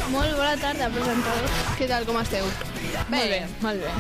Molt bona tarda, presentadors. Què tal, com esteu? Bé, molt bé.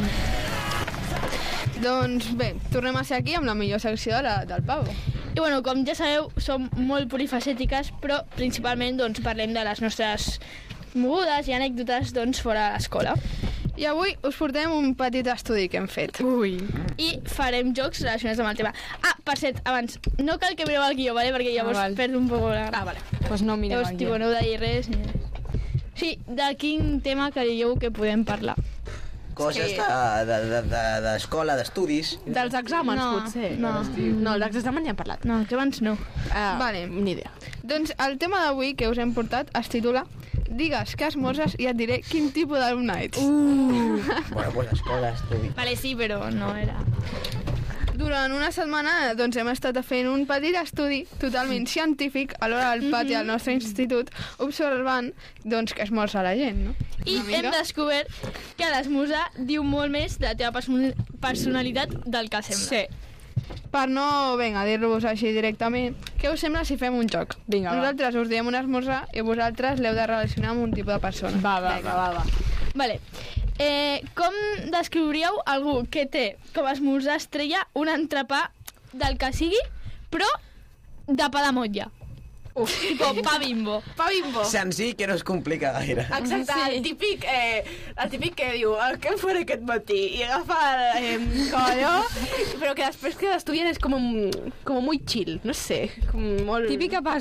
Doncs bé, tornem a ser aquí amb la millor secció del Pavo. I bueno, com ja sabeu, som molt polifacètiques, però principalment doncs, parlem de les nostres mogudes i anècdotes doncs, fora de l'escola. I avui us portem un petit estudi que hem fet. Ui. I farem jocs relacionats amb el tema. Ah, per cert, abans, no cal que mireu el guió, ¿vale? Perquè llavors perdo un poc la... Vale. Pues no mireu llavors, el guió. no heu de dir res. Sí, de quin tema creieu que podem parlar? Coses d'escola, d'estudis. Dels exàmens, No, potser. no. No, dels exàmens ja hem parlat. No, que abans no. Vale. Ni idea. Doncs el tema d'avui que us hem portat es titula Digues que esmorzes i et diré quin tipus d'alumne ets. Bueno, pues escola, estudis. Vale, sí, però no era... Durant una setmana doncs, hem estat fent un petit estudi totalment científic a l'hora del pati al nostre institut, observant doncs, que esmorza la gent, no? I hem descobert que l'esmorzar diu molt més de la teva personalitat del que sembla. Sí. Per no, dir-vos així directament, què us sembla si fem un joc? Vinga, va. Nosaltres us diem un esmorzar i vosaltres l'heu de relacionar amb un tipus de persona. Va. Vale. Com descriuríeu algú que té com a esmorzar estrella un entrepà del que sigui, però de pa de motlla? Tipo pa Bimbo. Pa Bimbo. Senzill, que no es complica gaire. Exacte, Sí. el típic que diu què em faré aquest matí? I agafa com allò, però que després que estudien és com muy chill, no sé, com molt... Típica